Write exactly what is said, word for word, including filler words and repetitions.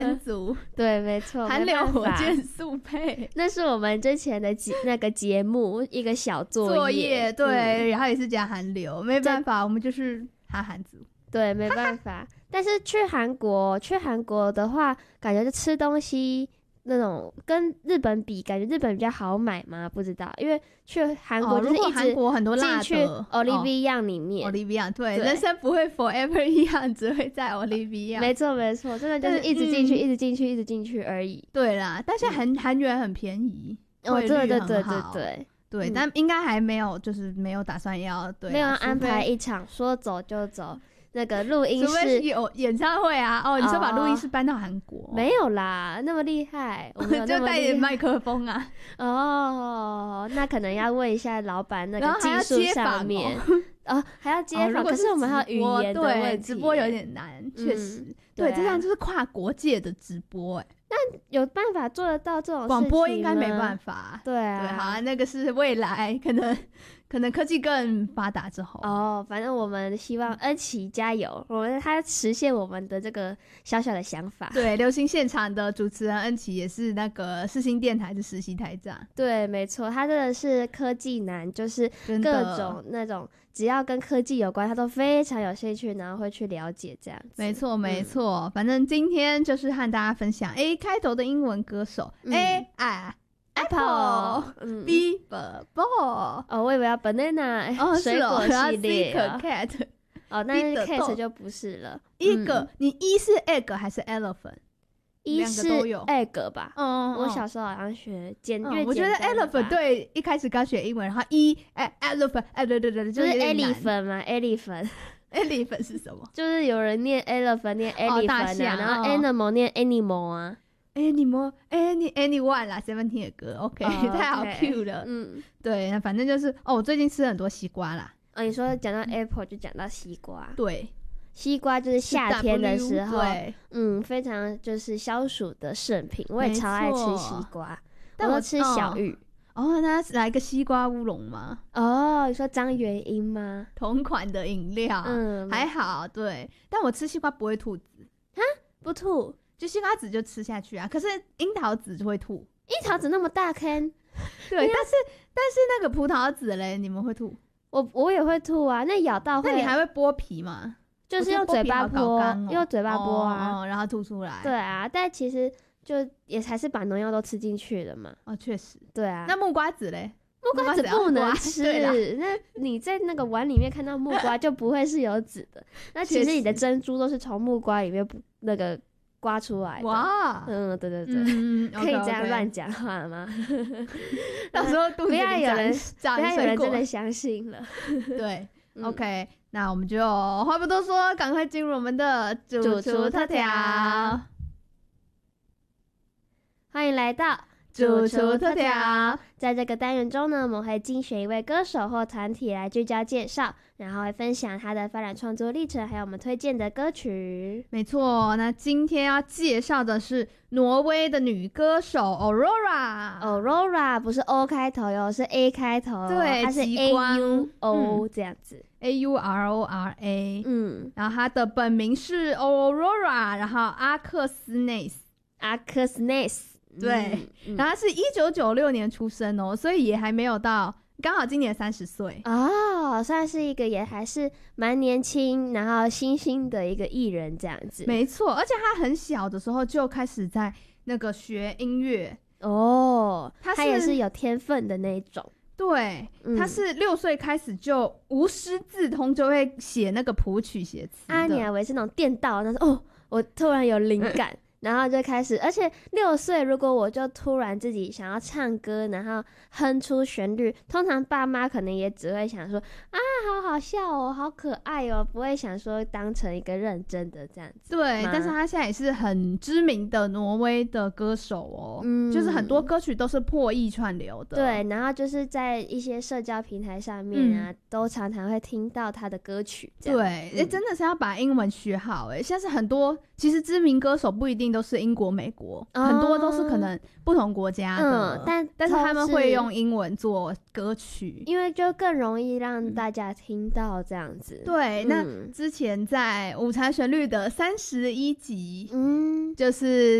韩族对，没错， 韩流火箭速配， 那是我们之前的那个节目一个小作业， 作业对、嗯，然后也是讲韩流，没办法，我们就是韩韩族， 对，没办法。但是去韩国，去韩国的话，感觉就吃东西那种跟日本比，感觉日本比较好买吗？不知道，因为去韩国就是一直韩国很多辣的进去 Olivia 里面、 哦、Olivia 对，人生不会 forever 一样，只会在 Olivia。 没错没错，真的就是一直进去、嗯、一直进去一直进去而已。 对啦，但是韩韩元很便宜， 哦，对对对对对对。对、嗯，但应该还没有，就是没有打算要对， 没有安排一场说走就走。那个录音室， 除非是有演唱会啊！哦，你说把录音室搬到韩国、哦？ 没有啦，那么厉害，我们就带点麦克风啊！ 哦，那可能要问一下老板那个技术上面哦，还要接访、哦，可是我们还有语言的问题， 直播有点难，确、嗯、实。对，这样就是跨国界的直播哎、欸。 那有办法做得到这种事情吗？ 广播应该没办法。 对啊， 对，好啊，那个是未来可能可能科技更发达之后哦。反正我们希望恩琪加油，我们他实现我们的这个小小的想法。 对，流行现场的主持人恩琪也是那个世新电台的实习台长。 对，没错，他真的是科技男，就是各种那种只要跟科技有关，他都非常有兴趣，然后会去了解这样子。 没错，没错、嗯。反正今天就是和大家分享 A 开头的英文歌手、嗯、A I Apple、嗯、B ball 哦，我以为要 banana、 哦、 水果系列、 哦、cat 哦，那 cat 就不是了。 一个、嗯、你一是 egg 还是 elephant？ 一是 egg 吧，嗯，我小时候好像学简略、嗯， 我觉得 elephant 对一开始刚学英文，然后一哎 elephant 哎对对对， 就是 elephant 嘛 elephant elephant 是什么？ 就是有人念 elephant 念 elephant、啊哦、然后 animal 念 animal 啊 animal any anyone 啦 seventeen 的歌 OK、哦、太好 cute 了，嗯，对，反正就是哦，我最近吃了很多西瓜啦。 哦，你说讲到 apple 就讲到西瓜， 对。 西瓜就是夏天的时候， 对， 嗯，非常就是消暑的圣品，我也超爱吃西瓜，但我都吃小玉。 哦，那来个西瓜乌龙吗？ 哦，你说张元英吗？ 同款的饮料，嗯，还好，对。但我吃西瓜不会吐籽， 哈，不吐， 就西瓜籽就吃下去啊。可是樱桃籽就会吐， 樱桃籽那么大坑， 对，但是但是那个葡萄籽嘞，你们会吐？ 我我也会吐啊，那咬到会， 那你还会剥皮吗？ 就是用嘴巴剥、哦，用嘴巴剥啊、 哦，然后吐出来。 对啊，但其实就也还是把农药都吃进去了嘛。 哦，确实。 对啊。 那木瓜籽嘞？ 木瓜籽不能吃。那你在那个碗里面看到木瓜，就不会是有籽的。那其实你的珍珠都是从木瓜里面那个刮出来的。哇。嗯，对对对。嗯、可以这样乱讲话吗？ 到时候肚子里不要有人， 不要有人真的相信了。 对。嗯、OK， 那我们就话不多说，赶快进入我们的主厨特调。 欢迎来到主厨特调。在这个单元中呢，我们会精选一位歌手或团体来聚焦介绍，然后会分享他的发展创作历程，还有我们推荐的歌曲。 没错，那今天要介绍的是挪威的女歌手 Aurora。Aurora 不是 O 开头哟，是 A 开头， 对， 它是 A U O、嗯、这样子 ，A U R O R A。嗯，然后她的本名是 Aurora， 然后阿克斯内斯， 阿克斯内斯。 对、嗯嗯，然后他是一九九六年出生哦，所以也还没有到，刚好今年三十岁哦，算是一个也还是蛮年轻，然后新兴的一个艺人这样子。 没错，而且他很小的时候就开始在那个学音乐哦，他, 他也是有天分的那种。 对、嗯，他是六岁开始就无师自通，就会写那个谱曲写词的。 啊，你以为是那种电到，但是哦，我突然有灵感。然后就开始，而且六岁如果我就突然自己想要唱歌，然后哼出旋律，通常爸妈可能也只会想说啊，好好笑哦，好可爱哦，不会想说当成一个认真的这样子。 对，但是他现在也是很知名的挪威的歌手哦，嗯，就是很多歌曲都是破亿串流的。 对，然后就是在一些社交平台上面啊，嗯、都常常会听到他的歌曲这样。 对，哎、嗯，真的是要把英文学好哎，像是很多其实知名歌手不一定定都是英国、美国，哦、很多都是可能不同国家的， 嗯、但但是他们会用英文做歌曲， 因为就更容易让大家听到这样子。 对，嗯、那之前在午餐旋律的三十一集， 嗯， 就是